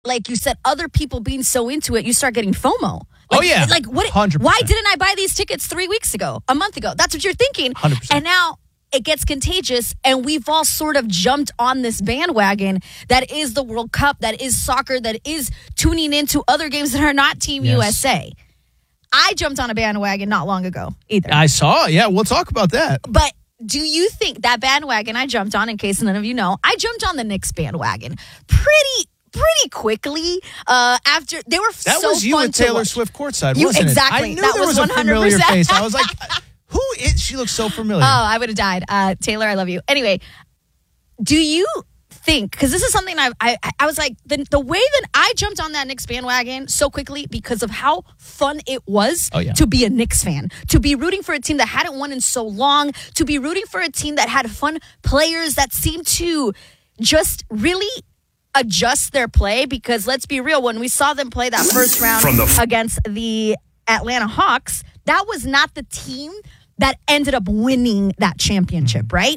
like you said, other people being so into it, you start getting FOMO. Like, what? 100%. Why didn't I buy these tickets 3 weeks ago, a month ago? That's what you're thinking. 100%. And now it gets contagious, and we've all sort of jumped on this bandwagon that is the World Cup, that is soccer, that is tuning into other games that are not Team USA. I jumped on a bandwagon not long ago either. I saw. Yeah, we'll talk about that. But do you think that bandwagon I jumped on, in case none of you know, I jumped on the Knicks bandwagon pretty quickly after they were so fun to watch. That was you with Taylor Swift courtside, wasn't exactly. it? I knew that there was 100%. a familiar face. I was like, who is she? Looks so familiar. Oh, I would have died. Taylor, I love you. Anyway, do you think, because this is something I was like, the way that I jumped on that Knicks bandwagon so quickly because of how fun it was to be a Knicks fan, to be rooting for a team that hadn't won in so long, to be rooting for a team that had fun players that seemed to just really adjust their play, because let's be real, when we saw them play that first round against the Atlanta Hawks, that was not the team that ended up winning that championship, right?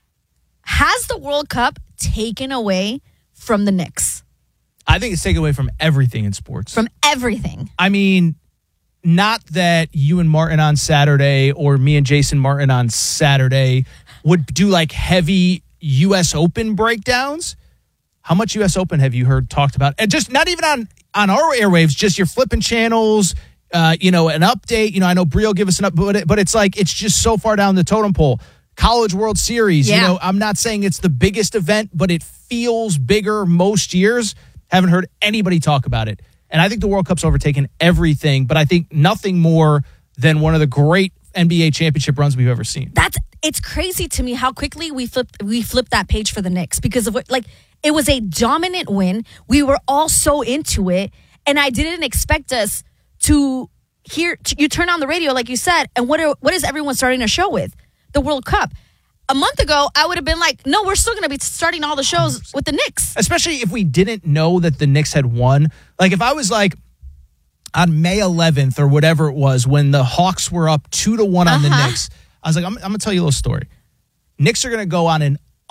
Has the World Cup taken away from the Knicks? I think it's taken away from everything in sports. From everything. I mean, not that you and Martin on Saturday or me and Jason Martin on Saturday would do like heavy U.S. Open breakdowns. How much U.S. Open have you heard talked about? And just not even on our airwaves, just you're flipping channels, an update. I know Brio give us an update, but it's like, it's just so far down the totem pole. College World Series, I'm not saying it's the biggest event, but it feels bigger most years. Haven't heard anybody talk about it. And I think the World Cup's overtaken everything, but I think nothing more than one of the great NBA championship runs we've ever seen. It's crazy to me how quickly we flipped that page for the Knicks, because of what, like, it was a dominant win. We were all so into it, and I didn't expect us to hear. You turn on the radio, like you said, and what is everyone starting a show with? The World Cup. A month ago, I would have been like, no, we're still going to be starting all the shows with the Knicks. Especially if we didn't know that the Knicks had won. Like, if I was like, on May 11th or whatever it was, when the Hawks were up 2-1 on the Knicks, I was like, I'm going to tell you a little story. Knicks are going to go on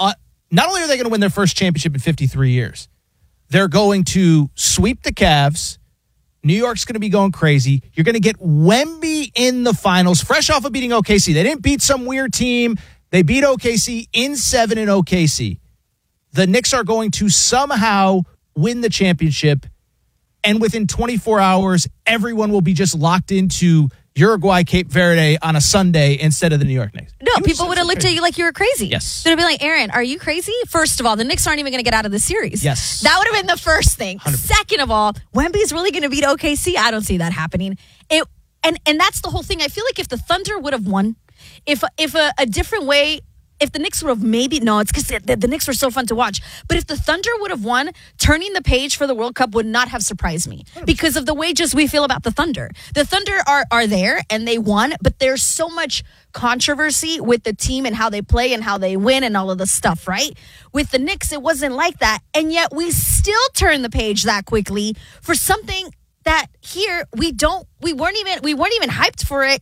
not only are they going to win their first championship in 53 years, they're going to sweep the Cavs. New York's going to be going crazy. You're going to get Wemby in the finals, fresh off of beating OKC. They didn't beat some weird team. They beat OKC in 7 in OKC. The Knicks are going to somehow win the championship, and within 24 hours, everyone will be just locked into Uruguay, Cape Verde on a Sunday instead of the New York Knicks. No, people would have looked at you like you were crazy. Yes. They'd be like, Aaron, are you crazy? First of all, the Knicks aren't even going to get out of the series. Yes. That would have been the first thing. 100%. Second of all, Wemby's really going to beat OKC. I don't see that happening. And that's the whole thing. I feel like if the Thunder would have won, if a different way, if the Knicks would have it's because the Knicks were so fun to watch. But if the Thunder would have won, turning the page for the World Cup would not have surprised me, because of the way just we feel about the Thunder. The Thunder are there and they won, but there's so much controversy with the team and how they play and how they win and all of the stuff, right? With the Knicks, it wasn't like that. And yet we still turned the page that quickly for something that here we weren't even hyped for it,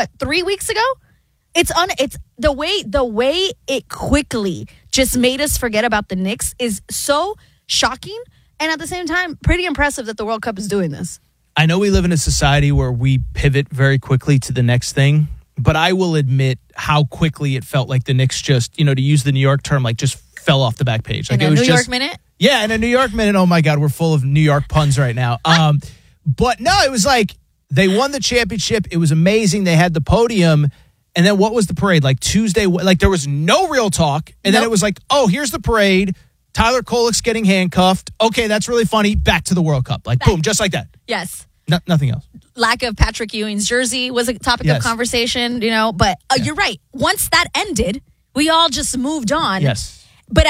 3 weeks ago? It's the way it quickly just made us forget about the Knicks is so shocking, and at the same time, pretty impressive that the World Cup is doing this. I know we live in a society where we pivot very quickly to the next thing, but I will admit how quickly it felt like the Knicks just, to use the New York term, like just fell off the back page. Like in it was New York minute? Yeah, in a New York minute. Oh my God, we're full of New York puns right now. But no, it was like they won the championship. It was amazing. They had the podium. And then what was the parade? Like Tuesday, like there was no real talk. And then it was like, oh, here's the parade. Tyler Kolek's getting handcuffed. Okay, that's really funny. Back to the World Cup. Like, boom, just like that. Yes. Nothing else. Lack of Patrick Ewing's jersey was a topic of conversation, But you're right. Once that ended, we all just moved on. Yes. But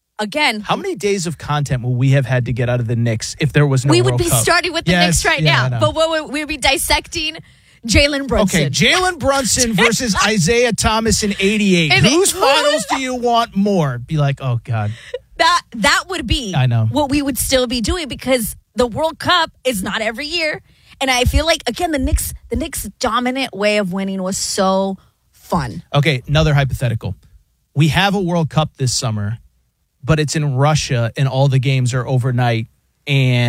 how many days of content will we have had to get out of the Knicks if there was no World Cup? We would be starting with the Knicks right now. But what we'd be dissecting Jalen Brunson. Okay, Jalen Brunson versus Isaiah Thomas in 88. Whose finals do you want more? Be like, oh, God. That would be what we would still be doing, because the World Cup is not every year. And I feel like, again, the Knicks' dominant way of winning was so fun. Okay, another hypothetical. We have a World Cup this summer, but it's in Russia and all the games are overnight and